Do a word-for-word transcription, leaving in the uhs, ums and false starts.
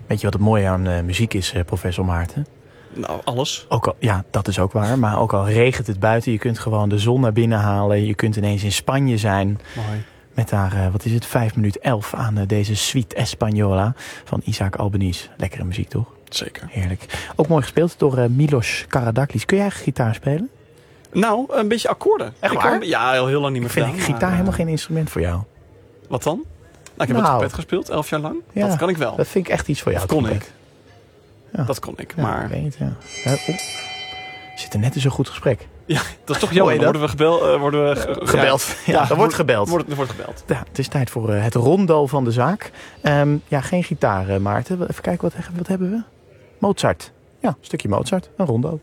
Weet je wat het mooie aan uh, muziek is, uh, professor Maarten? Nou, alles. Ook al, ja, dat is ook waar. Maar ook al regent het buiten, je kunt gewoon de zon naar binnen halen. Je kunt ineens in Spanje zijn. Mooi. Met daar, uh, wat is het, vijf minuut elf aan uh, deze Suite Española van Isaac Albeniz. Lekkere muziek, toch? Zeker. Heerlijk. Ook mooi gespeeld door uh, Milos Karadaklis. Kun jij gitaar spelen? Nou, een beetje akkoorden. Echt ik waar? Kan, ja, heel, heel lang niet meer Vind gedaan. ik gitaar maar, helemaal geen instrument voor jou. Wat dan? Nou, ik heb Nou, het trompet gespeeld, elf jaar lang. Ja, dat kan ik wel. Dat vind ik echt iets voor jou. Dat kon trompet. ik. Ja. Dat kon ik, Ja, maar... ik weet het, ja. Ja, oh. We zitten net in zo'n goed gesprek. Ja, dat is toch jammer. Dan worden we, gebel, uh, worden we ge- Gebeld. Ja, ja, er wordt gebeld. Wordt, er wordt gebeld. Ja, het is tijd voor uh, het rondo van de zaak. Um, ja, geen gitaar, uh, Maarten. Even kijken, wat, wat hebben we? Mozart. Ja, een stukje Mozart. Een rondo.